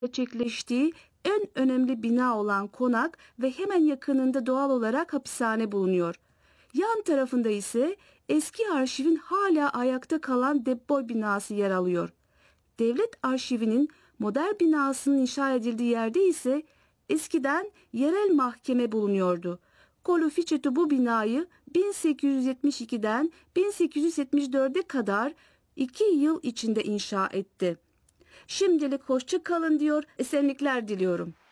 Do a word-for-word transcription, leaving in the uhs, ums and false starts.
gerçekleştiği en önemli bina olan konak ve hemen yakınında doğal olarak hapishane bulunuyor. Yan tarafında ise eski arşivin hala ayakta kalan depo binası yer alıyor. Devlet arşivinin modern binasının inşa edildiği yerde ise eskiden yerel mahkeme bulunuyordu. Colleferro bu binayı bin sekiz yüz yetmiş ikiden bin sekiz yüz yetmiş dörde kadar iki yıl içinde inşa etti. Şimdilik hoşça kalın diyor, esenlikler diliyorum.